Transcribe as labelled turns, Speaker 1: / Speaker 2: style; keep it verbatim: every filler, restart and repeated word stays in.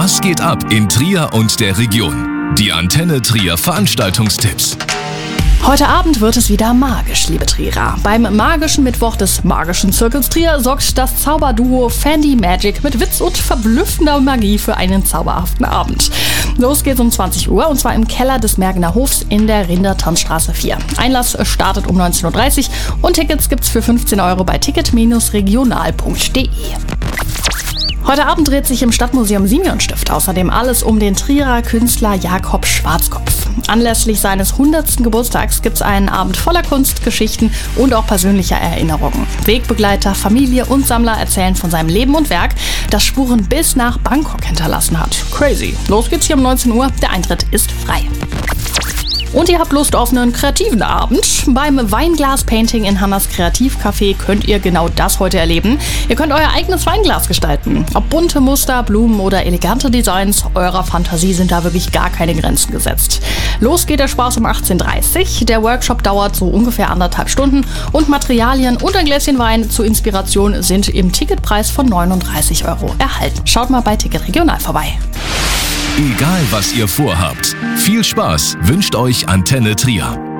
Speaker 1: Was geht ab in Trier und der Region? Die Antenne Trier Veranstaltungstipps.
Speaker 2: Heute Abend wird es wieder magisch, liebe Trierer. Beim magischen Mittwoch des magischen Zirkels Trier sorgt das Zauberduo Fandy Magic mit Witz und verblüffender Magie für einen zauberhaften Abend. Los geht's um zwanzig Uhr und zwar im Keller des Mergener Hofs in der Rindertannstraße vier. Einlass startet um neunzehn Uhr dreißig und Tickets gibt's für fünfzehn Euro bei ticket regional punkt de. Heute Abend dreht sich im Stadtmuseum Simeonstift außerdem alles um den Trierer Künstler Jakob Schwarzkopf. Anlässlich seines hundertsten Geburtstags gibt's einen Abend voller Kunst, Geschichten und auch persönlicher Erinnerungen. Wegbegleiter, Familie und Sammler erzählen von seinem Leben und Werk, das Spuren bis nach Bangkok hinterlassen hat. Crazy. Los geht's hier um neunzehn Uhr. Der Eintritt ist frei. Und ihr habt Lust auf einen kreativen Abend? Beim Weinglas-Painting in Hannas Kreativcafé könnt ihr genau das heute erleben. Ihr könnt euer eigenes Weinglas gestalten. Ob bunte Muster, Blumen oder elegante Designs, eurer Fantasie sind da wirklich gar keine Grenzen gesetzt. Los geht der Spaß um achtzehn Uhr dreißig. Der Workshop dauert so ungefähr anderthalb Stunden und Materialien und ein Gläschen Wein zur Inspiration sind im Ticketpreis von neununddreißig Euro erhalten. Schaut mal bei Ticket Regional vorbei.
Speaker 1: Egal was ihr vorhabt, viel Spaß wünscht euch Antenne Trier.